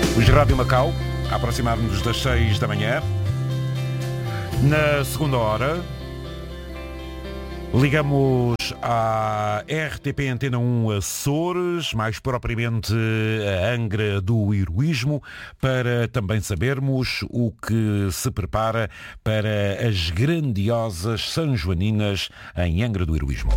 Os Rádio Macau, a aproximar-nos das 6 da manhã. Na segunda hora, ligamos à RTP Antena 1 Açores, mais propriamente a Angra do Heroísmo, para também sabermos o que se prepara para as grandiosas Sanjoaninas em Angra do Heroísmo.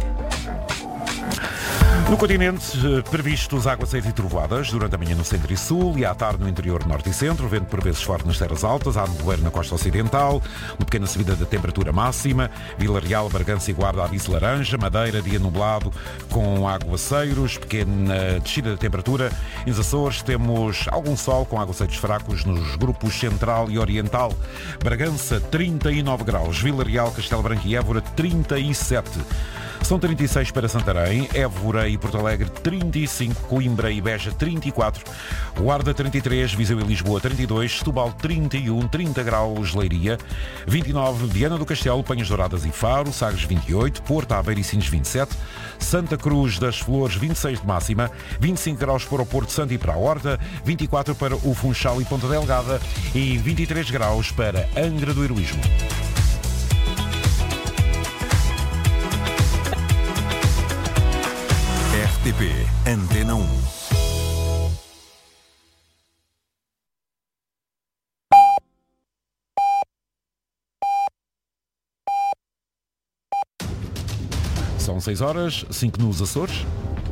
No continente, previstos aguaceiros e trovoadas durante a manhã no centro e sul e à tarde no interior norte e centro, vento por vezes forte nas terras altas, há nevoeiro na costa ocidental, uma pequena subida da temperatura máxima, Vila Real, Bragança e Guarda, aviso laranja, Madeira, dia nublado com aguaceiros, pequena descida da temperatura. Nos Açores temos algum sol com aguaceiros fracos nos grupos central e oriental. Bragança, 39 graus, Vila Real, Castelo Branco e Évora, 37. São 36 para Santarém, Évora e Porto Alegre 35, Coimbra e Beja 34, Guarda 33, Viseu e Lisboa 32, Setúbal 31, 30 graus Leiria, 29, Viana do Castelo, Penhas Douradas e Faro, Sagres 28, Porto, Aveiro e Sines 27, Santa Cruz das Flores 26 de máxima, 25 graus para o Porto Santo e para a Horta, 24 para o Funchal e Ponta Delgada e 23 graus para Angra do Heroísmo. RTP Antena 1. São 6 horas, 5 nos Açores.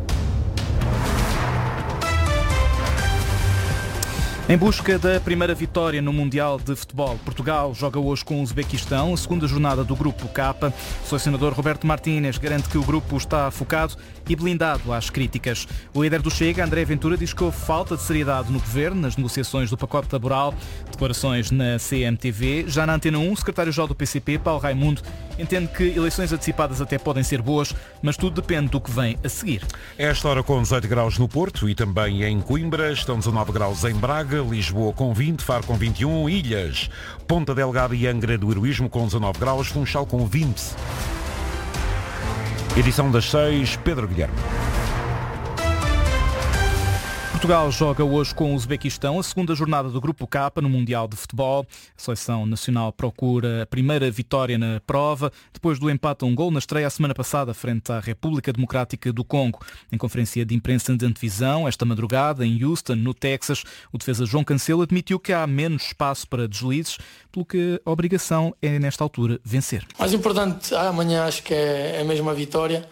Em busca da primeira vitória no Mundial de Futebol, Portugal joga hoje com o Uzbequistão, a segunda jornada do Grupo K. O selecionador Roberto Martínez garante que o grupo está focado e blindado às críticas. O líder do Chega, André Ventura, diz que houve falta de seriedade no governo nas negociações do pacote laboral. Declarações na CMTV. Já na Antena 1, o secretário-geral do PCP, Paulo Raimundo, entende que eleições antecipadas até podem ser boas, mas tudo depende do que vem a seguir. Esta hora com 18 graus no Porto e também em Coimbra, estão 19 graus em Braga, Lisboa com 20, Faro com 21, Ilhas, Ponta Delgada e Angra do Heroísmo com 19 graus, Funchal com 20. Edição das 6, Pedro Guilherme. Portugal joga hoje com o Uzbequistão, a segunda jornada do Grupo K no Mundial de Futebol. A seleção nacional procura a primeira vitória na prova, depois do empate a um gol na estreia a semana passada frente à República Democrática do Congo. Em conferência de imprensa de antevisão, esta madrugada, em Houston, no Texas, o defesa João Cancelo admitiu que há menos espaço para deslizes, pelo que a obrigação é, nesta altura, vencer. Mais importante amanhã acho que é mesmo a vitória.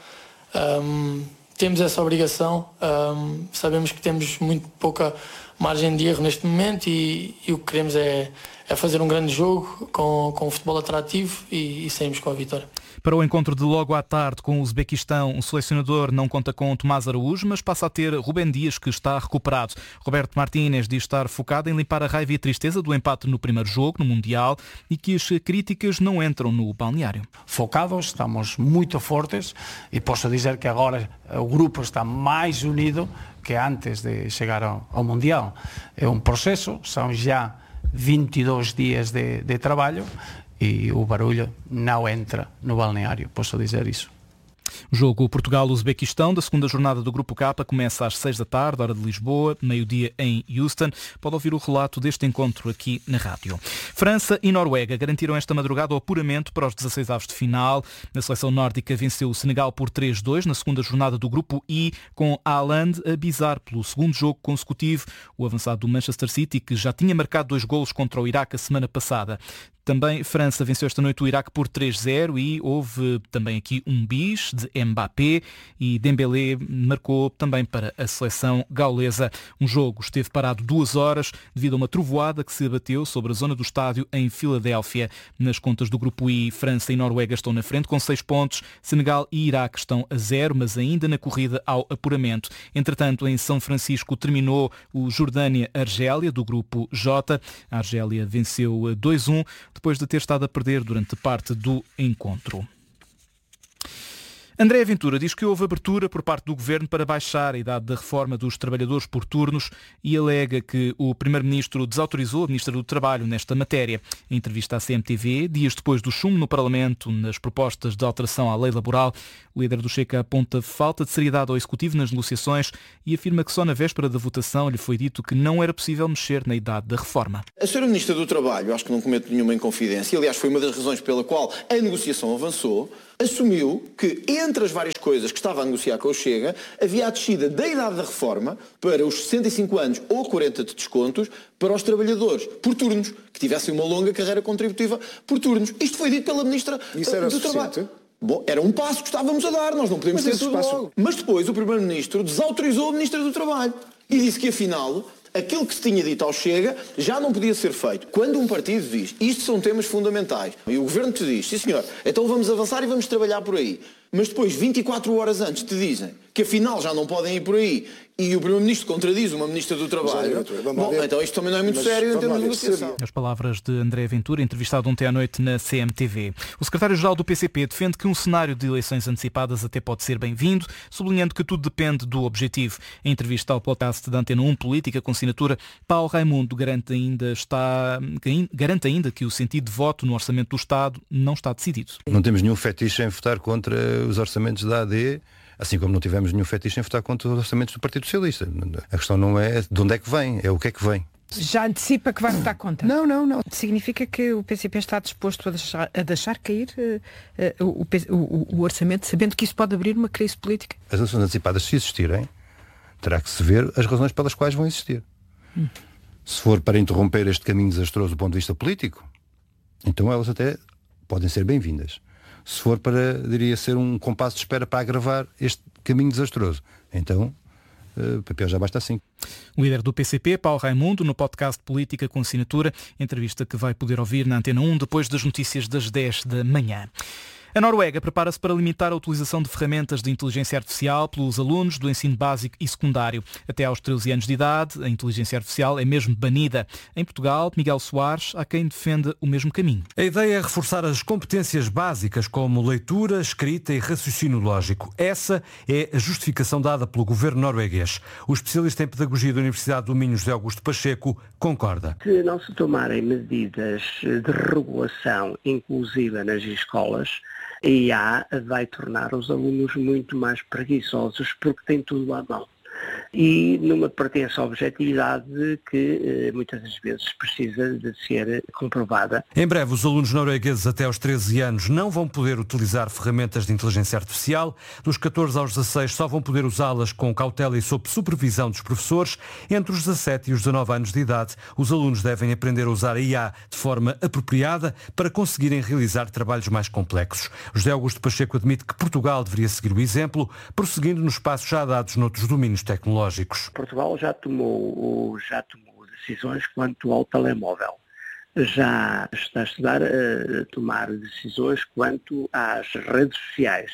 Temos essa obrigação, sabemos que temos muito pouca margem de erro neste momento e o que queremos é fazer um grande jogo com um futebol atrativo e saímos com a vitória. Para o encontro de logo à tarde com o Uzbequistão, o selecionador não conta com Tomás Araújo, mas passa a ter Rubén Dias, que está recuperado. Roberto Martínez diz estar focado em limpar a raiva e a tristeza do empate no primeiro jogo, no Mundial, e que as críticas não entram no balneário. Focados, estamos muito fortes e posso dizer que agora o grupo está mais unido que antes de chegar ao Mundial. É um processo, são já 22 dias de trabalho e o barulho não entra no balneário, posso dizer isso. O jogo Portugal-Uzbequistão da segunda jornada do Grupo K começa às 6 da tarde, hora de Lisboa, meio-dia em Houston. Pode ouvir o relato deste encontro aqui na rádio. França e Noruega garantiram esta madrugada o apuramento para os 16 avos de final. A seleção nórdica venceu o Senegal por 3-2 na segunda jornada do Grupo I, com Haaland a bizar pelo segundo jogo consecutivo. O avançado do Manchester City, que já tinha marcado 2 golos contra o Iraque a semana passada. Também França venceu esta noite o Iraque por 3-0 e houve também aqui um bis de Mbappé e Dembélé marcou também para a seleção gaulesa. Um jogo esteve parado 2 horas devido a uma trovoada que se abateu sobre a zona do estádio em Filadélfia. Nas contas do Grupo I, França e Noruega estão na frente com 6 pontos. Senegal e Iraque estão a 0, mas ainda na corrida ao apuramento. Entretanto, em São Francisco terminou o Jordânia-Argélia do Grupo J. A Argélia venceu 2-1. Depois de ter estado a perder durante parte do encontro. André Ventura diz que houve abertura por parte do Governo para baixar a idade da reforma dos trabalhadores por turnos e alega que o Primeiro-Ministro desautorizou a Ministra do Trabalho nesta matéria. Em entrevista à CMTV, dias depois do chumbo no Parlamento nas propostas de alteração à lei laboral, o líder do Chega aponta falta de seriedade ao Executivo nas negociações e afirma que só na véspera da votação lhe foi dito que não era possível mexer na idade da reforma. A Sra. Ministra do Trabalho, acho que não cometo nenhuma inconfidência, aliás foi uma das razões pela qual a negociação avançou, assumiu que, entre as várias coisas que estava a negociar com o Chega, havia a descida da idade da reforma para os 65 anos ou 40 de descontos para os trabalhadores por turnos, que tivessem uma longa carreira contributiva por turnos. Isto foi dito pela Ministra do Trabalho. Bom, era um passo que estávamos a dar, nós não podemos ter tudo logo. Mas depois o Primeiro-Ministro desautorizou a Ministra do Trabalho e disse que, afinal, aquilo que se tinha dito ao Chega já não podia ser feito. Quando um partido diz, isto são temas fundamentais, e o Governo te diz, sim senhor, então vamos avançar e vamos trabalhar por aí. Mas depois, 24 horas antes, te dizem que afinal já não podem ir por aí e o Primeiro-Ministro contradiz uma Ministra do Trabalho. Bom, então isto também não é muito sério em termos de negociação. As palavras de André Ventura, entrevistado ontem à noite na CMTV. O secretário-geral do PCP defende que um cenário de eleições antecipadas até pode ser bem-vindo, sublinhando que tudo depende do objetivo. Em entrevista ao podcast da Antena 1 Política com assinatura, Paulo Raimundo garante ainda que o sentido de voto no Orçamento do Estado não está decidido. Não temos nenhum fetiche em votar contra os orçamentos da AD, assim como não tivemos nenhum fetiche em votar contra os orçamentos do Partido Socialista. A questão não é de onde é que vem, é o que é que vem. Já antecipa que vai votar contra? Não. Significa que o PCP está disposto a deixar cair o orçamento, sabendo que isso pode abrir uma crise política? As eleições antecipadas, se existirem, terá que se ver as razões pelas quais vão existir. Se for para interromper este caminho desastroso do ponto de vista político, então elas até podem ser bem-vindas. Se for para, diria, ser um compasso de espera para agravar este caminho desastroso, então o papel já basta assim. O líder do PCP, Paulo Raimundo, no podcast Política com assinatura, entrevista que vai poder ouvir na Antena 1 depois das notícias das 10 da manhã. A Noruega prepara-se para limitar a utilização de ferramentas de inteligência artificial pelos alunos do ensino básico e secundário. Até aos 13 anos de idade, a inteligência artificial é mesmo banida. Em Portugal, Miguel Soares, há quem defenda o mesmo caminho. A ideia é reforçar as competências básicas como leitura, escrita e raciocínio lógico. Essa é a justificação dada pelo governo norueguês. O especialista em pedagogia da Universidade do Minho, José Augusto Pacheco, concorda. Se não se tomarem medidas de regulação inclusiva nas escolas, a IA vai tornar os alunos muito mais preguiçosos porque têm tudo à mão. E numa pretensa objetividade que muitas das vezes precisa de ser comprovada. Em breve, os alunos noruegueses até aos 13 anos não vão poder utilizar ferramentas de inteligência artificial. Dos 14 aos 16 só vão poder usá-las com cautela e sob supervisão dos professores. Entre os 17 e os 19 anos de idade, os alunos devem aprender a usar a IA de forma apropriada para conseguirem realizar trabalhos mais complexos. José Augusto Pacheco admite que Portugal deveria seguir o exemplo, prosseguindo nos passos já dados noutros domínios tecnológicos. Portugal já tomou decisões quanto ao telemóvel. Já está a estudar a tomar decisões quanto às redes sociais.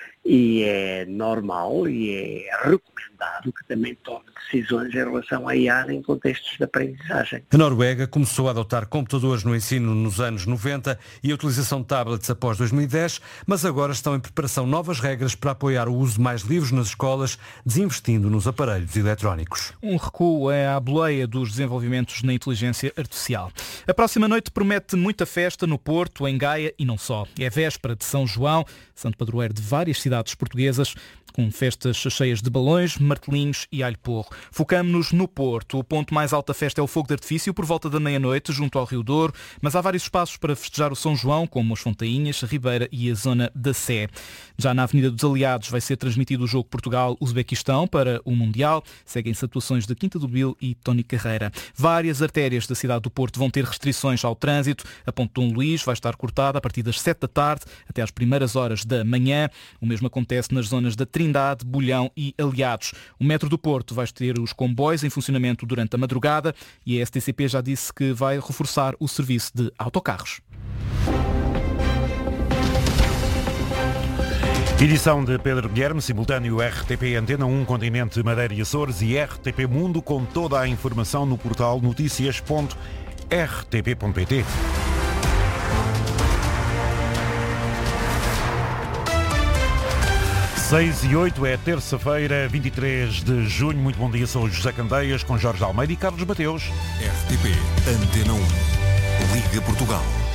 E é normal e é recomendado que também tome decisões em relação à IA em contextos de aprendizagem. A Noruega começou a adotar computadores no ensino nos anos 90 e a utilização de tablets após 2010, mas agora estão em preparação novas regras para apoiar o uso mais livre nas escolas, desinvestindo nos aparelhos eletrónicos. Um recuo é à boleia dos desenvolvimentos na inteligência artificial. A próxima noite promete muita festa no Porto, em Gaia e não só. É véspera de São João, santo padroeiro de várias cidades portuguesas, com festas cheias de balões, martelinhos e alho porro. Focamo-nos no Porto. O ponto mais alto da festa é o fogo de artifício, por volta da meia-noite, junto ao Rio Douro, mas há vários espaços para festejar o São João, como as Fontainhas, a Ribeira e a Zona da Sé. Já na Avenida dos Aliados vai ser transmitido o jogo Portugal-Uzbequistão para o Mundial. Seguem-se atuações da Quinta do Bil e Tony Carreira. Várias artérias da cidade do Porto vão ter restrições ao trânsito. A Ponte Dom Luís vai estar cortada a partir das 7 da tarde até às primeiras horas da manhã. O mesmo acontece nas zonas da Trindade, Bolhão e Aliados. O metro do Porto vai ter os comboios em funcionamento durante a madrugada e a STCP já disse que vai reforçar o serviço de autocarros. Edição de Pedro Guilherme, simultâneo RTP Antena 1, Continente, Madeira e Açores e RTP Mundo, com toda a informação no portal noticias.rtp.pt. 6:08, é terça-feira, 23 de junho. Muito bom dia, sou o José Candeias, com Jorge Almeida e Carlos Mateus. RTP Antena 1. Liga Portugal.